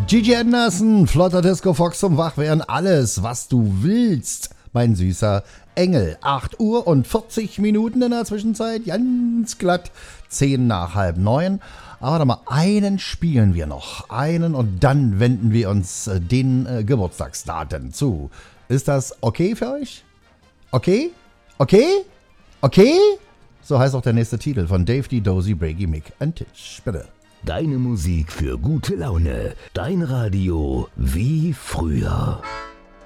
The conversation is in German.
Gigi Anderson, flotter Disco Fox zum Wachwerden, alles, was du willst, mein süßer Engel. 8 Uhr und 40 Minuten in der Zwischenzeit, ganz glatt, 10 nach halb 9. Aber warte mal, einen spielen wir noch, einen und dann wenden wir uns den Geburtstagsdaten zu. Ist das okay für euch? Okay? Okay? Okay? So heißt auch der nächste Titel von Dave D. Dozy, Brady, Mick and Tish. Bitte. Deine Musik für gute Laune. Dein Radio wie früher.